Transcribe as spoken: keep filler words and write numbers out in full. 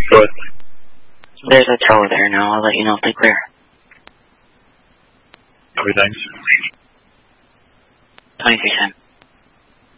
Go ahead. There's a tower there now. I'll let you know if they clear. Okay, thanks. twenty-three ten.